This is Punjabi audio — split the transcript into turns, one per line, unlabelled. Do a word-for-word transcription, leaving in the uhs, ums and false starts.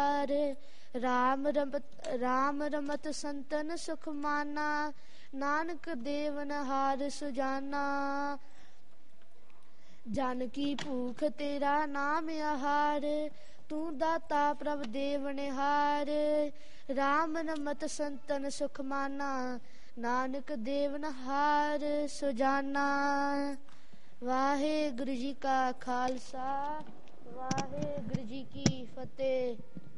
ਰਾਮ ਰਮਤ ਰਾਮ ਰਮਤ ਸੰਤਨ ਸੁਖ ਮਾਨਾ, ਨਾਨਕ ਦੇਵਨ ਹਾਰ ਸੁਜਾਨਾ। ਜਨ ਕੀ ਭੂਖ ਤੇਰਾ ਨਾਮ ਆਹਾਰ, ਤੂੰ ਦਾਤਾ ਪ੍ਰਭ ਦੇਵ ਨਿਹਾਰ। ਰਾਮ ਰਮਤ ਸੰਤਨ ਸੁਖ ਮਾਨਾ, ਨਾਨਕ ਦੇਵਨ ਹਾਰ ਸੁਜਾਨਾ। ਵਾਹਿਗੁਰੂ ਜੀ ਕਾ ਖਾਲਸਾ, ਵਾਹਿਗੁਰੂ ਜੀ ਕੀ ਫਤਿਹ।